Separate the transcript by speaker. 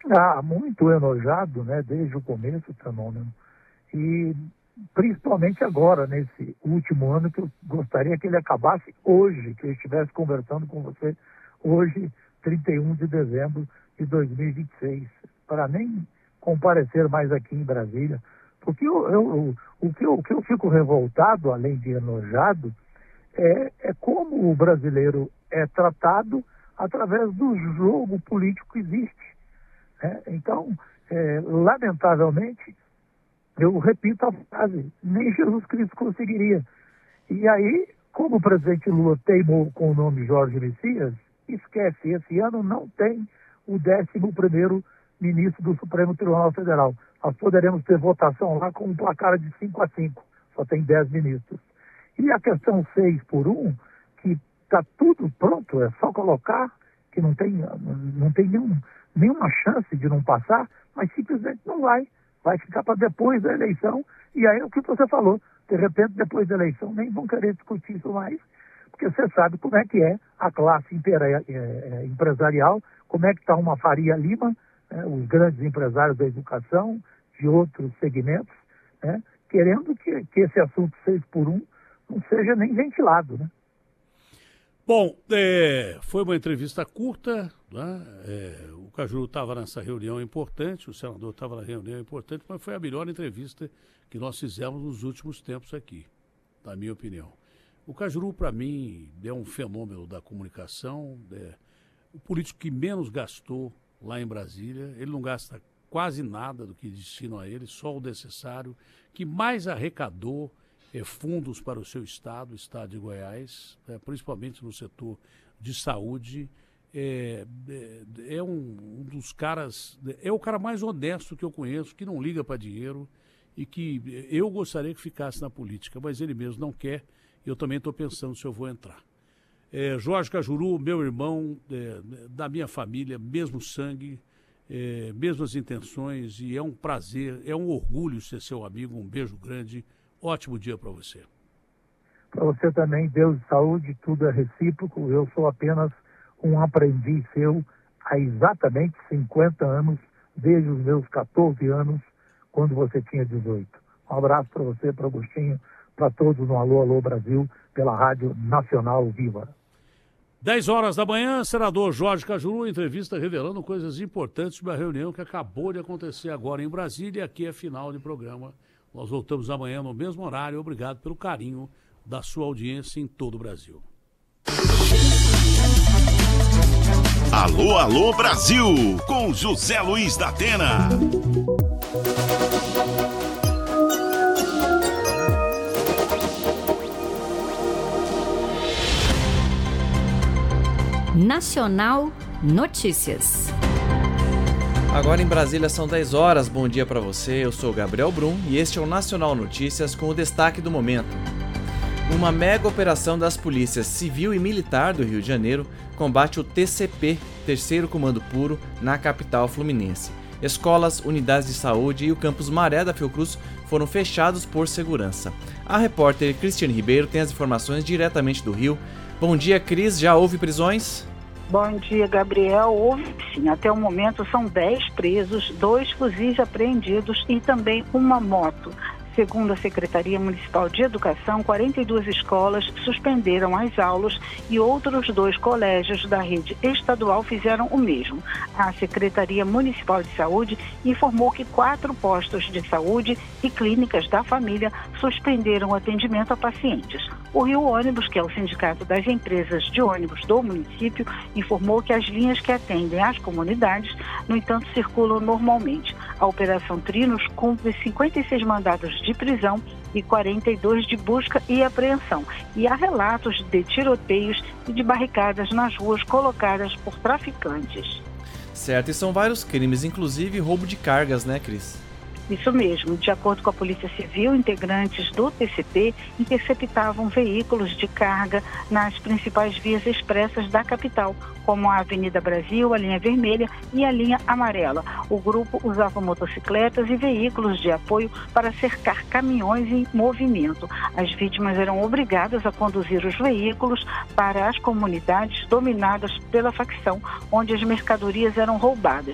Speaker 1: Muito enojado, né, desde o começo do fenômeno. E principalmente agora, nesse último ano, que eu gostaria que ele acabasse hoje, que eu estivesse conversando com você hoje, 31 de dezembro de 2026, para nem comparecer mais aqui em Brasília. Porque o que eu fico revoltado, além de enojado, é como o brasileiro é tratado através do jogo político que existe. Então, lamentavelmente, eu repito a frase, nem Jesus Cristo conseguiria. E aí, como o presidente Lula teimou com o nome Jorge Messias, esquece, esse ano não tem o 11º ministro do Supremo Tribunal Federal. Nós poderemos ter votação lá com um placar de 5-5, só tem 10 ministros. E a questão 6-1, que está tudo pronto, é só colocar, que não tem nenhuma chance de não passar, mas simplesmente não vai ficar para depois da eleição, e aí é o que você falou, de repente depois da eleição nem vão querer discutir isso mais, porque você sabe como é que é a classe empresarial, como é que está uma Faria Lima, os grandes empresários da educação, de outros segmentos, querendo que esse assunto 6-1 não seja nem ventilado, né?
Speaker 2: Bom, foi uma entrevista curta, né? O Cajuru estava nessa reunião importante, o senador estava na reunião importante, mas foi a melhor entrevista que nós fizemos nos últimos tempos aqui, na minha opinião. O Cajuru, para mim, é um fenômeno da comunicação, o político que menos gastou lá em Brasília, ele não gasta quase nada do que destinam a ele, só o necessário, que mais arrecadou fundos para o seu estado, o estado de Goiás, principalmente no setor de saúde, é um dos caras, é o cara mais honesto que eu conheço, que não liga para dinheiro e que eu gostaria que ficasse na política, mas ele mesmo não quer, e eu também estou pensando se eu vou entrar. Jorge Cajuru, meu irmão, da minha família, mesmo sangue, mesmas intenções, e é um prazer, é um orgulho ser seu amigo, um beijo grande. Ótimo dia para você.
Speaker 1: Para você também, Deus e saúde, tudo é recíproco. Eu sou apenas um aprendiz seu há exatamente 50 anos, desde os meus 14 anos, quando você tinha 18. Um abraço para você, para Agostinho, para todos no Alô, Alô Brasil, pela Rádio Nacional Viva.
Speaker 2: 10 horas da manhã, senador Jorge Cajuru, entrevista revelando coisas importantes sobre a reunião que acabou de acontecer agora em Brasília, e aqui é final de programa. Nós voltamos amanhã no mesmo horário. Obrigado pelo carinho da sua audiência em todo o Brasil.
Speaker 3: Alô, Alô Brasil, com José Luiz da Atena.
Speaker 4: Nacional Notícias.
Speaker 5: Agora em Brasília são 10 horas, bom dia para você, eu sou o Gabriel Brum e este é o Nacional Notícias com o destaque do momento. Uma mega operação das polícias civil e militar do Rio de Janeiro combate o TCP, Terceiro Comando Puro, na capital fluminense. Escolas, unidades de saúde e o campus Maré da Fiocruz foram fechados por segurança. A repórter Cristiane Ribeiro tem as informações diretamente do Rio. Bom dia, Cris, já houve prisões?
Speaker 6: Bom dia, Gabriel. Houve sim. Até o momento são 10 presos, 2 fuzis apreendidos e também uma moto. Segundo a Secretaria Municipal de Educação, 42 escolas suspenderam as aulas e outros 2 colégios da rede estadual fizeram o mesmo. A Secretaria Municipal de Saúde informou que 4 postos de saúde e clínicas da família suspenderam o atendimento a pacientes. O Rio Ônibus, que é o sindicato das empresas de ônibus do município, informou que as linhas que atendem às comunidades, no entanto, circulam normalmente. A Operação Trinos cumpre 56 mandados de prisão e 42 de busca e apreensão. E há relatos de tiroteios e de barricadas nas ruas colocadas por traficantes.
Speaker 5: Certo, e são vários crimes, inclusive roubo de cargas, né, Cris?
Speaker 6: Isso mesmo. De acordo com a Polícia Civil, integrantes do TCP interceptavam veículos de carga nas principais vias expressas da capital, como a Avenida Brasil, a linha vermelha e a linha amarela. O grupo usava motocicletas e veículos de apoio para cercar caminhões em movimento. As vítimas eram obrigadas a conduzir os veículos para as comunidades dominadas pela facção, onde as mercadorias eram roubadas.